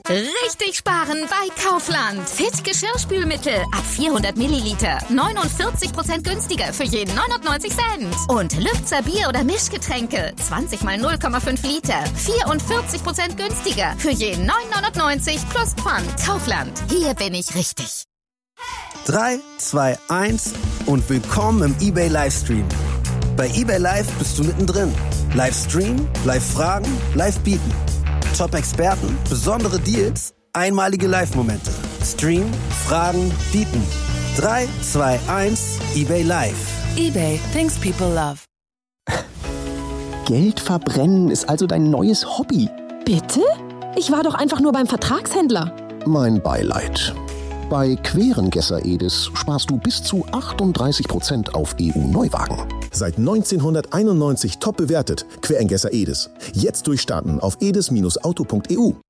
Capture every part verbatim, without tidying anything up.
Richtig sparen bei Kaufland. Fit Geschirrspülmittel ab vierhundert Milliliter. neunundvierzig Prozent günstiger für jeden neunundneunzig Cent. Und Lübzer Bier- oder Mischgetränke. zwanzig mal null Komma fünf Liter. vierundvierzig Prozent günstiger für jeden neun neunundneunzig plus Pfand. Kaufland. Hier bin ich richtig. drei, zwei, eins und willkommen im eBay Livestream. Bei eBay Live bist du mittendrin. Livestream, Live-Fragen, Live-Bieten. Top-Experten, besondere Deals, einmalige Live-Momente. Stream, Fragen, Bieten. drei, zwei, eins, eBay Live. eBay, things people love. Geld verbrennen ist also dein neues Hobby. Bitte? Ich war doch einfach nur beim Vertragshändler. Mein Beileid. Bei Querengesser Edis sparst du bis zu achtunddreißig Prozent auf E U-Neuwagen. Seit neunzehnhunderteinundneunzig top bewertet. Querengesser Edis. Jetzt durchstarten auf edis Bindestrich auto Punkt e u.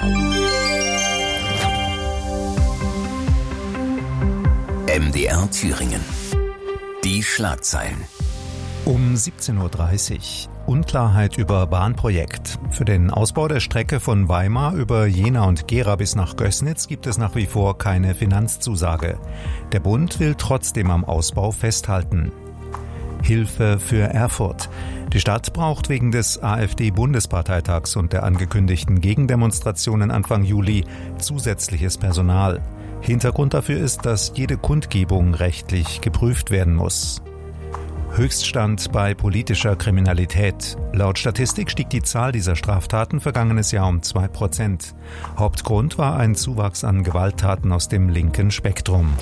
M D R Thüringen. Die Schlagzeilen. Um siebzehn Uhr dreißig. Unklarheit über Bahnprojekt. Für den Ausbau der Strecke von Weimar über Jena und Gera bis nach Gößnitz gibt es nach wie vor keine Finanzzusage. Der Bund will trotzdem am Ausbau festhalten. Hilfe für Erfurt. Die Stadt braucht wegen des AfD-Bundesparteitags und der angekündigten Gegendemonstrationen Anfang Juli zusätzliches Personal. Hintergrund dafür ist, dass jede Kundgebung rechtlich geprüft werden muss. Höchststand bei politischer Kriminalität. Laut Statistik stieg die Zahl dieser Straftaten vergangenes Jahr um zwei Prozent. Hauptgrund war ein Zuwachs an Gewalttaten aus dem linken Spektrum.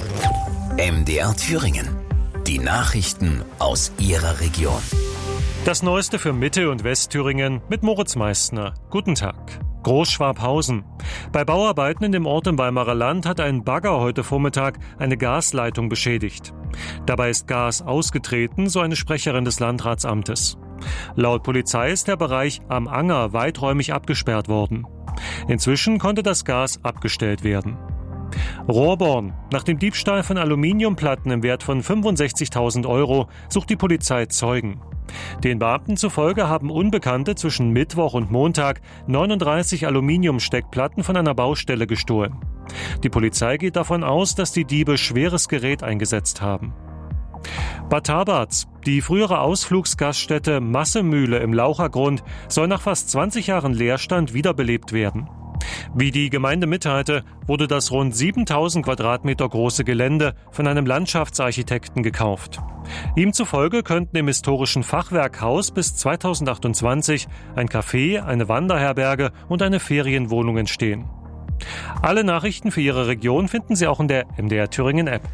M D R Thüringen. Die Nachrichten aus Ihrer Region. Das Neueste für Mitte- und Westthüringen mit Moritz Meissner. Guten Tag. Großschwabhausen. Bei Bauarbeiten in dem Ort im Weimarer Land hat ein Bagger heute Vormittag eine Gasleitung beschädigt. Dabei ist Gas ausgetreten, so eine Sprecherin des Landratsamtes. Laut Polizei ist der Bereich am Anger weiträumig abgesperrt worden. Inzwischen konnte das Gas abgestellt werden. Rohrborn. Nach dem Diebstahl von Aluminiumplatten im Wert von fünfundsechzigtausend Euro sucht die Polizei Zeugen. Den Beamten zufolge haben Unbekannte zwischen Mittwoch und Montag neununddreißig Aluminiumsteckplatten von einer Baustelle gestohlen. Die Polizei geht davon aus, dass die Diebe schweres Gerät eingesetzt haben. Bad Tabarz. Die frühere Ausflugsgaststätte Massemühle im Lauchergrund soll nach fast zwanzig Jahren Leerstand wiederbelebt werden. Wie die Gemeinde mitteilte, wurde das rund siebentausend Quadratmeter große Gelände von einem Landschaftsarchitekten gekauft. Ihm zufolge könnten im historischen Fachwerkhaus bis zweitausendachtundzwanzig ein Café, eine Wanderherberge und eine Ferienwohnung entstehen. Alle Nachrichten für Ihre Region finden Sie auch in der M D R Thüringen App.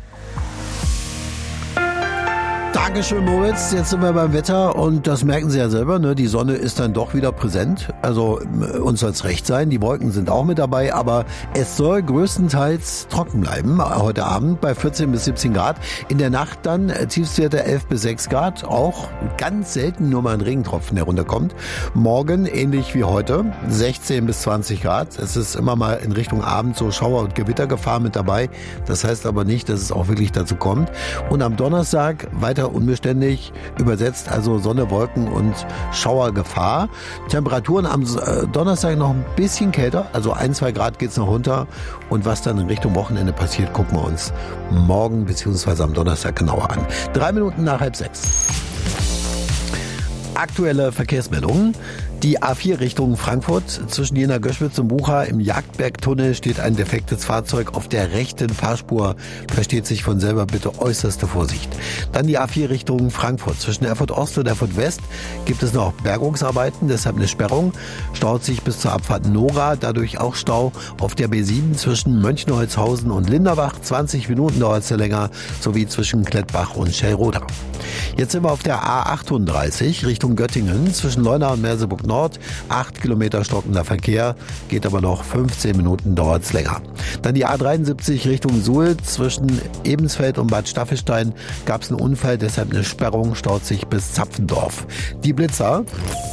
Dankeschön, Moritz. Jetzt sind wir beim Wetter und das merken Sie ja selber, ne? Die Sonne ist dann doch wieder präsent. Also uns soll es recht sein, die Wolken sind auch mit dabei, aber es soll größtenteils trocken bleiben heute Abend bei vierzehn bis siebzehn Grad. In der Nacht dann Tiefstwerte elf bis sechs Grad, auch ganz selten nur mal ein Regentropfen herunterkommt. Morgen ähnlich wie heute, sechzehn bis zwanzig Grad. Es ist immer mal in Richtung Abend so Schauer- und Gewittergefahr mit dabei. Das heißt aber nicht, dass es auch wirklich dazu kommt. Und am Donnerstag weiter unbeständig, übersetzt also Sonne, Wolken und Schauergefahr. Temperaturen am Donnerstag noch ein bisschen kälter, also ein, zwei Grad geht's noch runter. Und was dann in Richtung Wochenende passiert, gucken wir uns morgen bzw. am Donnerstag genauer an. Drei Minuten nach halb sechs. Aktuelle Verkehrsmeldungen. Die A vier Richtung Frankfurt. Zwischen Jena-Göschwitz und Bucha im Jagdbergtunnel steht ein defektes Fahrzeug auf der rechten Fahrspur. Versteht sich von selber, bitte äußerste Vorsicht. Dann die A vier Richtung Frankfurt. Zwischen Erfurt Ost und Erfurt West gibt es noch Bergungsarbeiten, deshalb eine Sperrung. Staut sich bis zur Abfahrt Nora, dadurch auch Stau auf der B sieben zwischen Mönchenholzhausen und Linderbach. zwanzig Minuten dauert es länger, sowie zwischen Klettbach und Schellroda. Jetzt sind wir auf der A achtunddreißig Richtung Göttingen zwischen Leuna und Merseburg Nord. acht Kilometer stockender Verkehr, geht aber noch fünfzehn Minuten, dauert es länger. Dann die A dreiundsiebzig Richtung Suhl zwischen Ebensfeld und Bad Staffelstein gab es einen Unfall, deshalb eine Sperrung, staut sich bis Zapfendorf. Die Blitzer.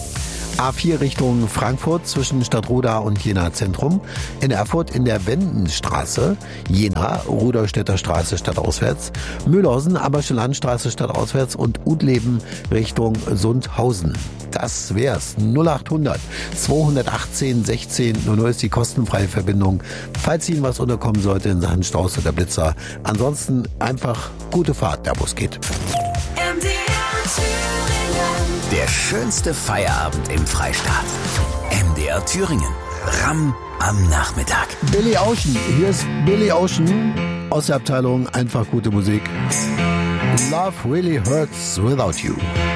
A vier Richtung Frankfurt zwischen Stadtroda und Jena Zentrum. In Erfurt in der Wendenstraße, Jena, Rudolstädter Straße stadtauswärts, Mühlhausen, Abersche Landstraße stadtauswärts und Udleben Richtung Sundhausen. Das wär's. null achthundert zweihundertachtzehn sechzehn null null ist die kostenfreie Verbindung, falls Ihnen was unterkommen sollte in Sachen Staus oder Blitzer. Ansonsten einfach gute Fahrt, der Bus geht. Der schönste Feierabend im Freistaat. M D R Thüringen. Ram am Nachmittag. Billy Ocean. Hier ist Billy Ocean aus der Abteilung Einfach gute Musik. Love really hurts without you.